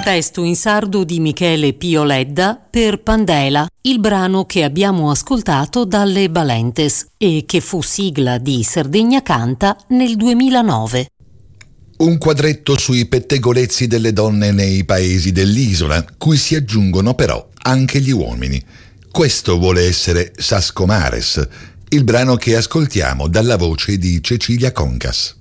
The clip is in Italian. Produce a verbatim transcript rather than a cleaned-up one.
testo in sardo di Michele Pio Ledda per Pandela, il brano che abbiamo ascoltato dalle Balentes e che fu sigla di Sardegna Canta nel duemilanove. Un quadretto sui pettegolezzi delle donne nei paesi dell'isola, cui si aggiungono però anche gli uomini. Questo vuole essere Sascomares, il brano che ascoltiamo dalla voce di Cecilia Concas.